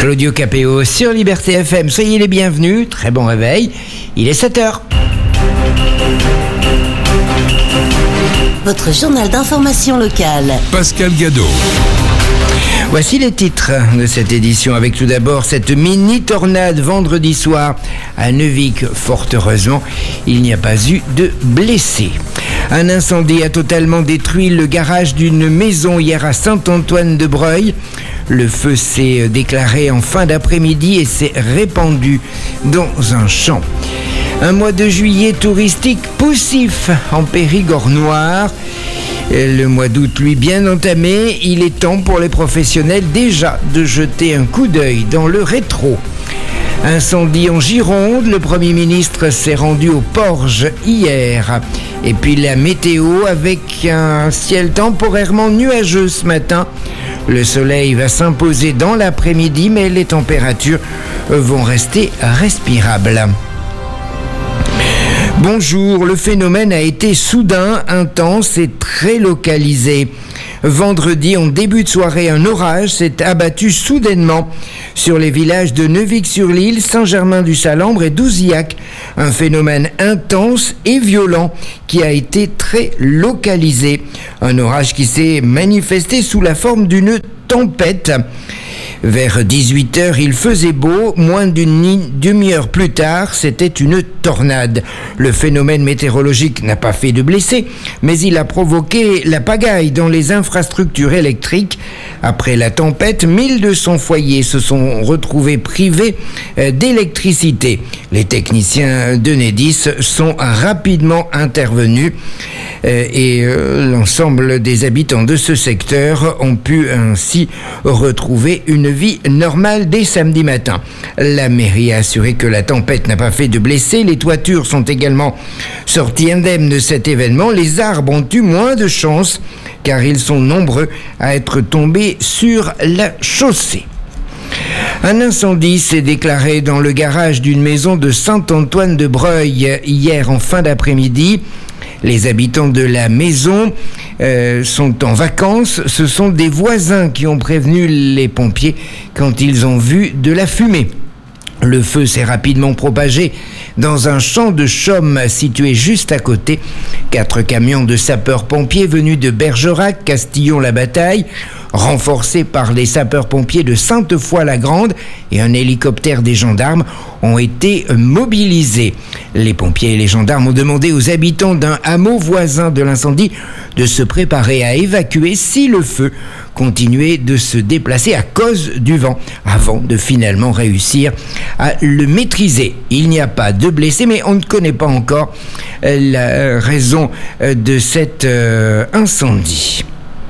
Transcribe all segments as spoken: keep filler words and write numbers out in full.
Claudio Capéo sur Liberté F M. Soyez les bienvenus. Très bon réveil. Il est sept heures. Votre journal d'information locale. Pascal Gadot. Voici les titres de cette édition, avec tout d'abord cette mini-tornade vendredi soir à Neuvic. Fort heureusement, il n'y a pas eu de blessés. Un incendie a totalement détruit le garage d'une maison hier à Saint-Antoine-de-Breuil. Le feu s'est déclaré en fin d'après-midi et s'est répandu dans un champ. Un mois de juillet touristique poussif en Périgord-Noir. Le mois d'août, lui, bien entamé, il est temps pour les professionnels déjà de jeter un coup d'œil dans le rétro. Incendie en Gironde, le Premier ministre s'est rendu au Porge hier. Et puis la météo avec un ciel temporairement nuageux ce matin. Le soleil va s'imposer dans l'après-midi, mais les températures vont rester respirables. Bonjour, le phénomène a été soudain, intense et très localisé. Vendredi, en début de soirée, un orage s'est abattu soudainement sur les villages de Neuvic-sur-l'Île, Saint-Germain-du-Salambre et d'Ouziac. Un phénomène intense et violent qui a été très localisé. Un orage qui s'est manifesté sous la forme d'une tempête. Vers dix-huit heures, il faisait beau. Moins d'une demi-heure plus tard, c'était une tornade. Le phénomène météorologique n'a pas fait de blessés, mais il a provoqué la pagaille dans les infrastructures électriques. Après la tempête, mille deux cents foyers se sont retrouvés privés d'électricité. Les techniciens d'Enedis sont rapidement intervenus et l'ensemble des habitants de ce secteur ont pu ainsi retrouver une vie normale dès samedi matin. La mairie a assuré que la tempête n'a pas fait de blessés. Les toitures sont également sorties indemnes de cet événement. Les arbres ont eu moins de chance car ils sont nombreux à être tombés sur la chaussée. Un incendie s'est déclaré dans le garage d'une maison de Saint-Antoine-de-Breuil hier en fin d'après-midi. Les habitants de la maison euh, sont en vacances. Ce sont des voisins qui ont prévenu les pompiers quand ils ont vu de la fumée. Le feu s'est rapidement propagé dans un champ de chaume situé juste à côté. Quatre camions de sapeurs-pompiers venus de Bergerac, Castillon-la-Bataille, renforcés par les sapeurs-pompiers de Sainte-Foy-la-Grande et un hélicoptère des gendarmes ont été mobilisés. Les pompiers et les gendarmes ont demandé aux habitants d'un hameau voisin de l'incendie de se préparer à évacuer si le feu continuait de se déplacer à cause du vent, avant de finalement réussir à le maîtriser. Il n'y a pas de blessés, mais on ne connaît pas encore la raison de cet euh, incendie.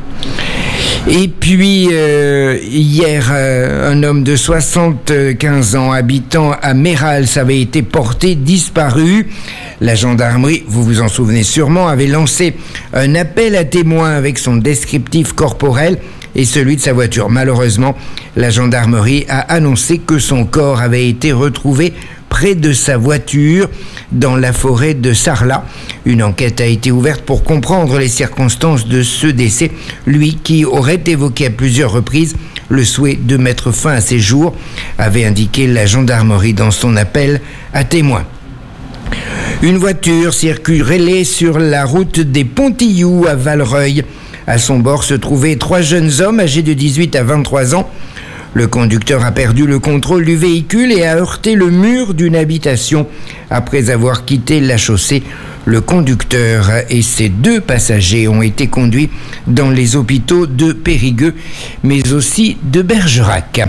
Et puis, euh, hier, euh, un homme de soixante-quinze ans, habitant à Mérals, avait été porté disparu. La gendarmerie, vous vous en souvenez sûrement, avait lancé un appel à témoins avec son descriptif corporel et celui de sa voiture. Malheureusement, la gendarmerie a annoncé que son corps avait été retrouvé près de sa voiture dans la forêt de Sarlat. Une enquête a été ouverte pour comprendre les circonstances de ce décès, lui qui aurait évoqué à plusieurs reprises le souhait de mettre fin à ses jours, avait indiqué la gendarmerie dans son appel à témoins. Une voiture circulait sur la route des Pontillous à Valreuil. À son bord se trouvaient trois jeunes hommes âgés de dix-huit à vingt-trois ans. Le conducteur a perdu le contrôle du véhicule et a heurté le mur d'une habitation. Après avoir quitté la chaussée, le conducteur et ses deux passagers ont été conduits dans les hôpitaux de Périgueux, mais aussi de Bergerac.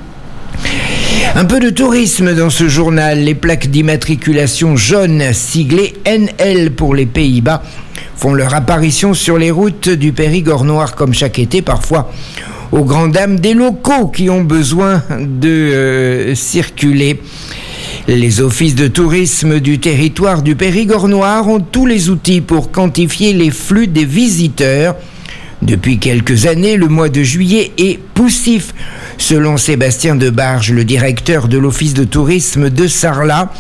Un peu de tourisme dans ce journal. Les plaques d'immatriculation jaunes siglées N L pour les Pays-Bas font leur apparition sur les routes du Périgord noir comme chaque été, parfois aux grandes dames des locaux qui ont besoin de euh, circuler. Les offices de tourisme du territoire du Périgord noir ont tous les outils pour quantifier les flux des visiteurs. Depuis quelques années, le mois de juillet est poussif. Selon Sébastien Debarge, le directeur de l'office de tourisme de Sarlat,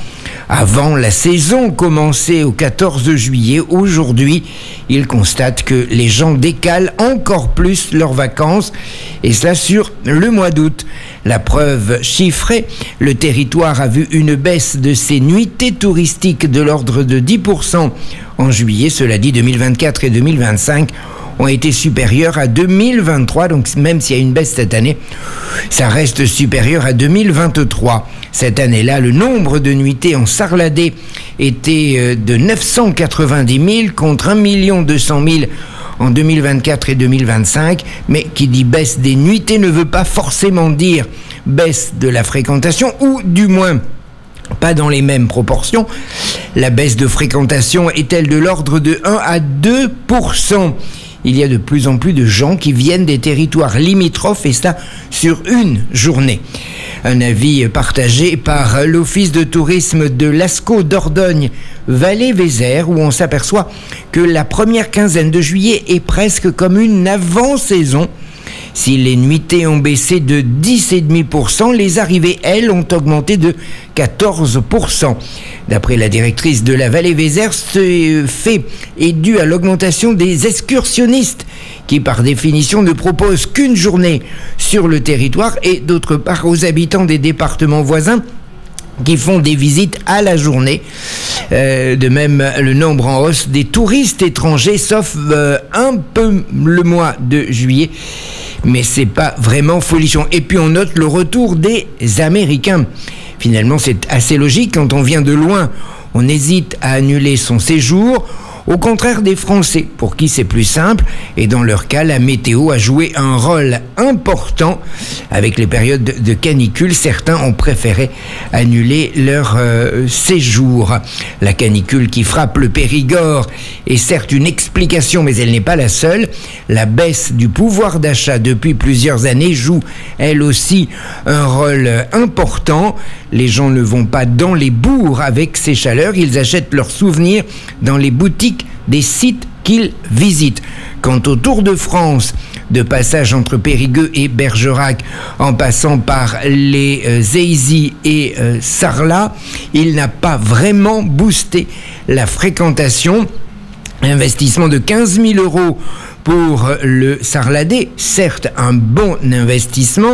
avant la saison commencée au quatorze juillet. Aujourd'hui, il constate que les gens décalent encore plus leurs vacances, et cela sur le mois d'août. La preuve chiffrée, le territoire a vu une baisse de ses nuitées touristiques de l'ordre de dix pour cent en juillet. Cela dit, deux mille vingt-quatre et deux mille vingt-cinq ont été supérieurs à deux mille vingt-trois, donc même s'il y a une baisse cette année, ça reste supérieur à deux mille vingt-trois. Cette année-là, le nombre de nuitées en Sarladé était de neuf cent quatre-vingt-dix mille contre un million deux cent mille en deux mille vingt-quatre et deux mille vingt-cinq, mais qui dit baisse des nuitées ne veut pas forcément dire baisse de la fréquentation, ou du moins pas dans les mêmes proportions. La baisse de fréquentation est-elle de l'ordre de un à deux pour cent? Il y a de plus en plus de gens qui viennent des territoires limitrophes, et cela sur une journée. Un avis partagé par l'Office de tourisme de Lascaux, Dordogne, Vallée-Vézère, où on s'aperçoit que la première quinzaine de juillet est presque comme une avant-saison. Si les nuitées ont baissé de dix virgule cinq pour cent, les arrivées, elles, ont augmenté de quatorze pour cent. D'après la directrice de la Vallée-Vézère, ce fait est dû à l'augmentation des excursionnistes qui, par définition, ne proposent qu'une journée sur le territoire, et d'autre part aux habitants des départements voisins qui font des visites à la journée. Euh, de même, le nombre en hausse des touristes étrangers, sauf euh, un peu le mois de juillet, mais c'est pas vraiment folichon. Et puis on note le retour des Américains. Finalement, c'est assez logique. Quand on vient de loin, on hésite à annuler son séjour. Au contraire des Français, pour qui c'est plus simple, et dans leur cas, la météo a joué un rôle important. Avec les périodes de canicule, certains ont préféré annuler leur euh, séjour. La canicule qui frappe le Périgord est certes une explication, mais elle n'est pas la seule. La baisse du pouvoir d'achat depuis plusieurs années joue, elle aussi, un rôle important. Les gens ne vont pas dans les bourgs avec ces chaleurs, ils achètent leurs souvenirs dans les boutiques des sites qu'ils visitent. Quant au Tour de France, de passage entre Périgueux et Bergerac, en passant par les euh, Zézy et euh, Sarlat, il n'a pas vraiment boosté la fréquentation. Investissement de quinze mille euros pour le Sarladais, certes un bon investissement.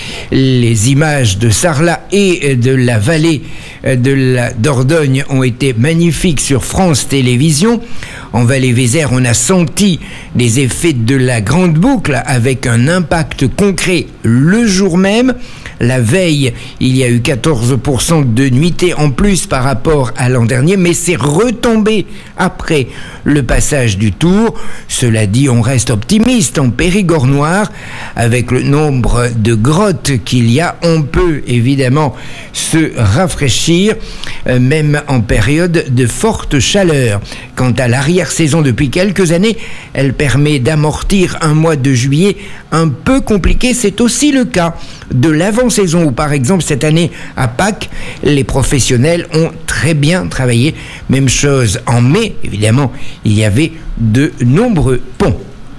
Les images de Sarlat et de la vallée de la Dordogne ont été magnifiques sur France Télévisions. En Vallée-Vézère, on a senti les effets de la grande boucle avec un impact concret le jour même. La veille, il y a eu quatorze pour cent de nuitées en plus par rapport à l'an dernier, mais c'est retombé après le passage du Tour. Cela dit, on reste optimiste en Périgord noir. Avec le nombre de grottes qu'il y a, on peut évidemment se rafraîchir, euh, même en période de forte chaleur. Quant à l'arrière-saison, depuis quelques années, elle permet d'amortir un mois de juillet un peu compliqué. C'est aussi le cas de l'avant-saison, où par exemple cette année à Pâques, les professionnels ont très bien travaillé. Même chose en mai, évidemment, il y avait de nombreux ponts.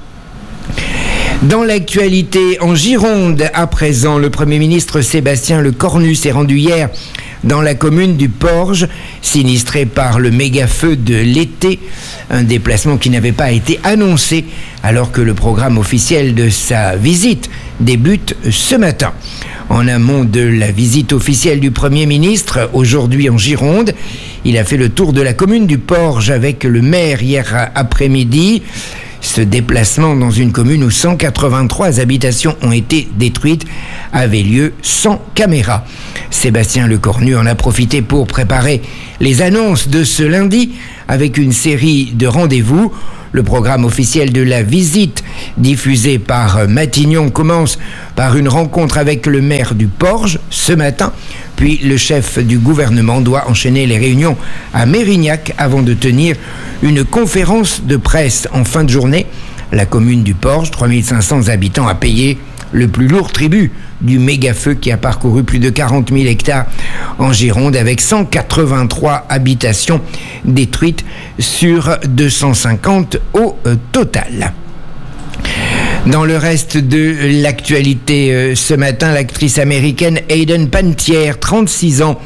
Dans l'actualité, en Gironde, à présent, le Premier ministre Sébastien Lecornu s'est rendu hier dans la commune du Porge, sinistrée par le méga-feu de l'été, un déplacement qui n'avait pas été annoncé alors que le programme officiel de sa visite débute ce matin. En amont de la visite officielle du Premier ministre, aujourd'hui en Gironde, il a fait le tour de la commune du Porge avec le maire hier après-midi. Ce déplacement dans une commune où cent quatre-vingt-trois habitations ont été détruites avait lieu sans caméra. Sébastien Lecornu en a profité pour préparer les annonces de ce lundi avec une série de rendez-vous. Le programme officiel de la visite diffusé par Matignon commence par une rencontre avec le maire du Porge ce matin. Puis le chef du gouvernement doit enchaîner les réunions à Mérignac avant de tenir une conférence de presse en fin de journée. La commune du Porge, trois mille cinq cents habitants, a payé le plus lourd tribut du méga-feu qui a parcouru plus de quarante mille hectares en Gironde, avec cent quatre-vingt-trois habitations détruites sur deux cent cinquante au total. Dans le reste de l'actualité, euh, ce matin, l'actrice américaine Hayden Panettiere, trente-six ans,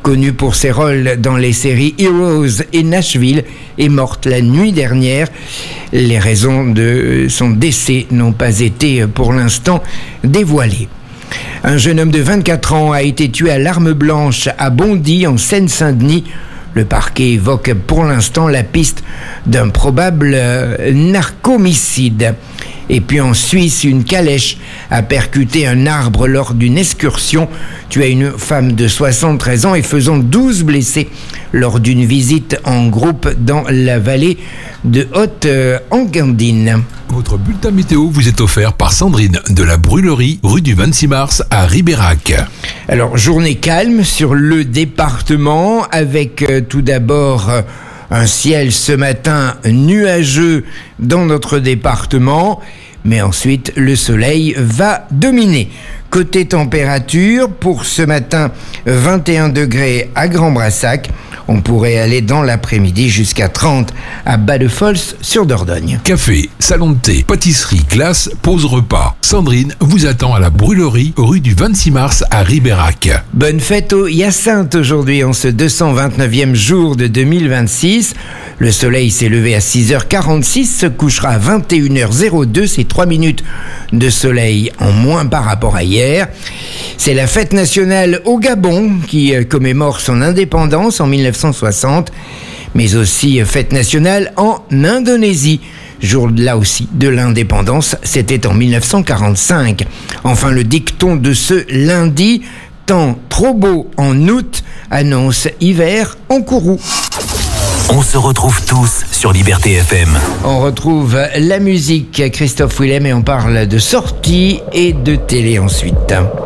connue pour ses rôles dans les séries Heroes et Nashville, est morte la nuit dernière. Les raisons de son décès n'ont pas été pour l'instant dévoilées. Un jeune homme de vingt-quatre ans a été tué à l'arme blanche à Bondy, en Seine-Saint-Denis. Le parquet évoque pour l'instant la piste d'un probable euh, narcomicide. Et puis en Suisse, une calèche a percuté un arbre lors d'une excursion, tuant une femme de soixante-treize ans et faisant douze blessés lors d'une visite en groupe dans la vallée de Haute-Engadine. Votre bulletin météo vous est offert par Sandrine de la Brûlerie, rue du vingt-six mars à Ribérac. Alors, journée calme sur le département avec euh, tout d'abord euh, un ciel ce matin nuageux dans notre département, mais ensuite le soleil va dominer. Côté température, pour ce matin, vingt et un degrés à Grand-Brassac. On pourrait aller dans l'après-midi jusqu'à trente à Bas-de-Fols sur-Dordogne. Café, salon de thé, pâtisserie, glace, pause repas. Sandrine vous attend à la Brûlerie, rue du vingt-six mars à Ribérac. Bonne fête au Hyacinthe aujourd'hui, en ce deux cent vingt-neuvième jour de deux mille vingt-six. Le soleil s'est levé à six heures quarante-six, se couchera à vingt et une heures deux, c'est trois minutes de soleil en moins par rapport à hier. C'est la fête nationale au Gabon qui commémore son indépendance en mille neuf cent soixante, mais aussi fête nationale en Indonésie. Jour là aussi de l'indépendance, c'était en mille neuf cent quarante-cinq. Enfin, le dicton de ce lundi, temps trop beau en août, annonce hiver en Kourou. On se retrouve tous sur Liberté F M. On retrouve la musique, Christophe Willem, et on parle de sorties et de télé ensuite.